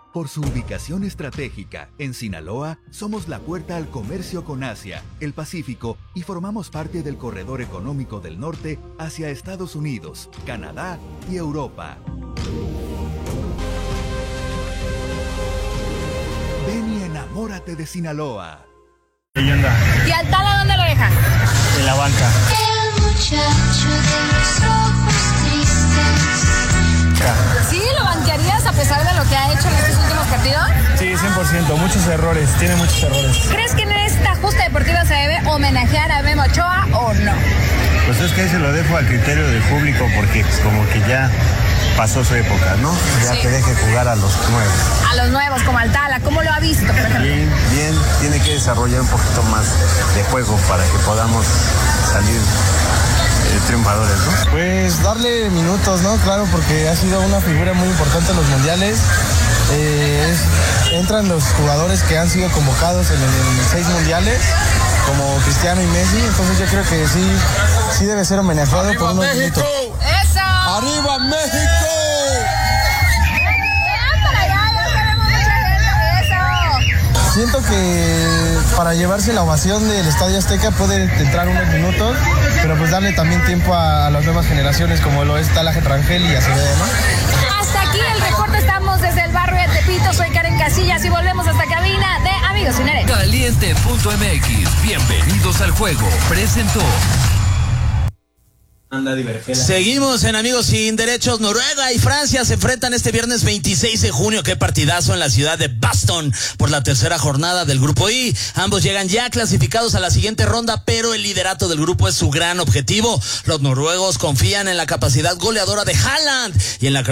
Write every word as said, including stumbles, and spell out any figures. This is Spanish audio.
Por su ubicación estratégica, en Sinaloa, somos la puerta al comercio con Asia, el Pacífico y formamos parte del corredor económico del norte hacia Estados Unidos, Canadá y Europa. Ven y enamórate de Sinaloa. ¿Y al Tala dónde lo deja? En la banca. El muchacho de los ojos tristes. ¿Sí lo banquearías a pesar de lo que ha hecho en estos últimos partidos? Sí, cien por ciento, muchos errores, tiene muchos errores. ¿Crees que en esta justa deportiva se debe homenajear a Memo Ochoa o no? Pues es que ahí se lo dejo al criterio del público porque como que ya pasó su época, ¿no? Ya Sí. que deje jugar a los nuevos. A los nuevos, como al Tala, ¿cómo lo ha visto, por ejemplo? Bien, bien, tiene que desarrollar un poquito más de juego para que podamos salir eh, triunfadores, ¿no? Pues darle minutos, ¿no? Claro, porque ha sido una figura muy importante en los mundiales. Eh, es- entran los jugadores que han sido convocados en, el- en seis mundiales, como Cristiano y Messi, entonces yo creo que sí, sí debe ser homenajeado por unos minutos. ¡Eso! ¡Arriba México! ¡Vean para allá! ¡Ya tenemos mucha gente! ¡Eso! Siento que para llevarse la ovación del Estadio Azteca puede entrar unos minutos, pero pues darle también tiempo a, a las nuevas generaciones como lo es Talaje Rangel y Acevedo, ¿no? Hasta aquí el reporte, estamos desde el barrio de Tepito, soy Karen Casillas y volvemos hasta cabina de Amigos Sin Derecho. Caliente punto M X, bienvenidos al juego, presentó. Seguimos en Amigos Sin Derechos. Noruega y Francia se enfrentan este viernes veintiséis de junio. Qué partidazo en la ciudad de Boston por la tercera jornada del Grupo I. Ambos llegan ya clasificados a la siguiente ronda, pero el liderato del grupo es su gran objetivo. Los noruegos confían en la capacidad goleadora de Haaland y en la